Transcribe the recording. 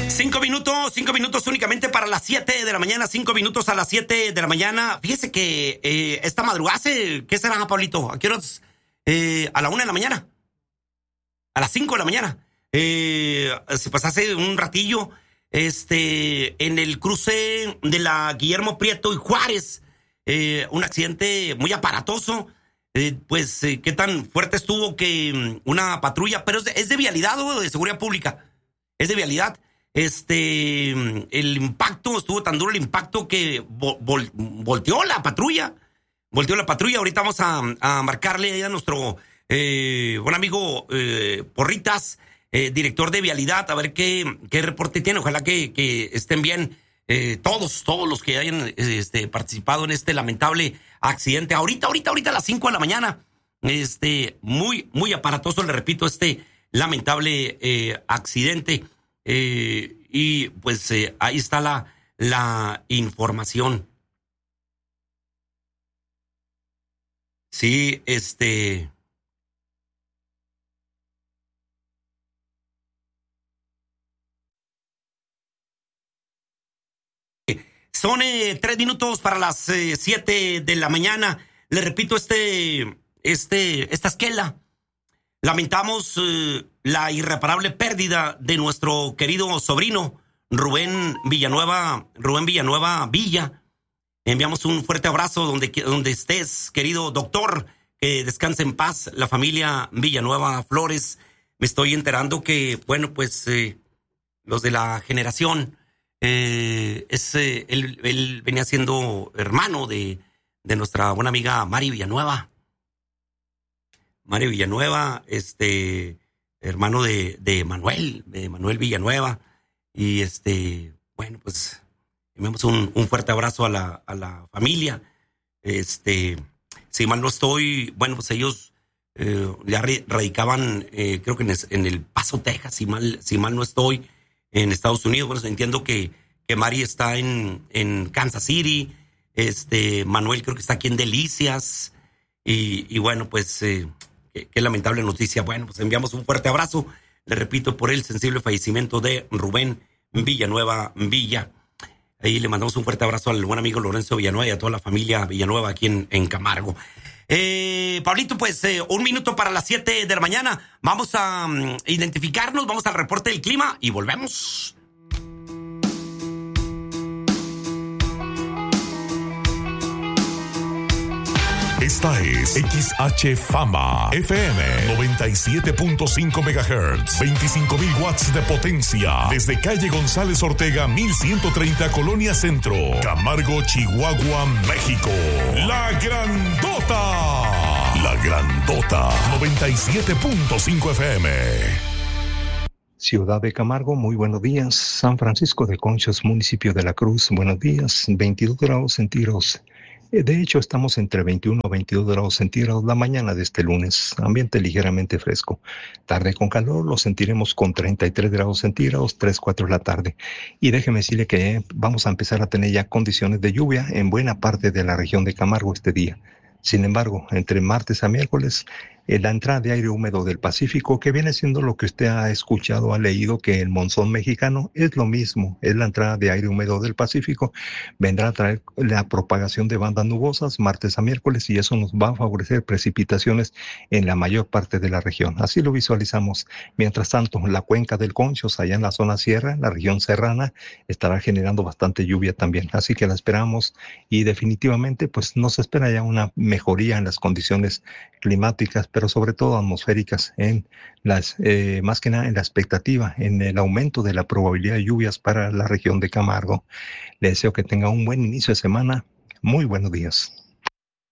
Cinco minutos únicamente para las 7 de la mañana, 5 minutos a las 7 de la mañana. Fíjese que esta madrugada, ¿qué será, Pablito? ¿A qué horas? A la 1 de la mañana. A las 5 de la mañana. Pues hace un ratillo, en el cruce de la Guillermo Prieto y Juárez, un accidente muy aparatoso. Qué tan fuerte estuvo que una patrulla, pero es de vialidad o de seguridad pública. Es de vialidad. El impacto, estuvo tan duro el impacto que volteó la patrulla. Ahorita vamos a marcarle a nuestro buen amigo Porritas, director de vialidad, a ver qué reporte tiene. Ojalá que estén bien todos los que hayan participado en este lamentable accidente. Ahorita a las 5 de la mañana. Muy, muy aparatoso, le repito, lamentable accidente. Y pues ahí está la información. Sí, son 3 minutos para las 7 de la mañana. Le repito, esta esquela. Lamentamos la irreparable pérdida de nuestro querido sobrino Rubén Villanueva Villa. Enviamos un fuerte abrazo donde estés, querido doctor, que descanse en paz. La familia Villanueva Flores. Me estoy enterando que, los de la generación, él venía siendo hermano de nuestra buena amiga Mari Villanueva. Mario Villanueva, hermano de Manuel Villanueva. Y enviamos un fuerte abrazo a la familia. Si mal no estoy, ellos ya radicaban, creo que en El Paso, Texas, si mal no estoy, en Estados Unidos. Entiendo que Mari está en Kansas City. Manuel creo que está aquí en Delicias. Qué lamentable noticia. Enviamos un fuerte abrazo, le repito, por el sensible fallecimiento de Rubén Villanueva Villa. Ahí le mandamos un fuerte abrazo al buen amigo Lorenzo Villanueva y a toda la familia Villanueva aquí en Camargo. Pablito, 1 minuto para las 7 de la mañana. Vamos a identificarnos, vamos al reporte del clima y volvemos. Esta es XH Fama FM 97.5 MHz, 25,000 watts de potencia, desde calle González Ortega 1130, Colonia Centro, Camargo, Chihuahua, México. La Grandota 97.5 FM. Ciudad de Camargo, muy buenos días. San Francisco de Conchos, municipio de La Cruz, buenos días. 22 grados centígrados. De hecho, estamos entre 21 y 22 grados centígrados la mañana de este lunes. Ambiente ligeramente fresco. Tarde con calor lo sentiremos con 33 grados centígrados, 3, 4 de la tarde. Y déjeme decirle que vamos a empezar a tener ya condiciones de lluvia en buena parte de la región de Camargo este día. Sin embargo, entre martes a miércoles, la entrada de aire húmedo del Pacífico, que viene siendo lo que usted ha escuchado, ha leído, que el monzón mexicano es lo mismo, es la entrada de aire húmedo del Pacífico, vendrá a traer la propagación de bandas nubosas martes a miércoles y eso nos va a favorecer precipitaciones en la mayor parte de la región. Así lo visualizamos. Mientras tanto, la cuenca del Conchos, allá en la zona sierra, la región serrana, estará generando bastante lluvia también. Así que la esperamos y definitivamente nos espera ya una mejoría en las condiciones climáticas, pero sobre todo atmosféricas, más que nada en la expectativa, en el aumento de la probabilidad de lluvias para la región de Camargo. Le deseo que tenga un buen inicio de semana. Muy buenos días.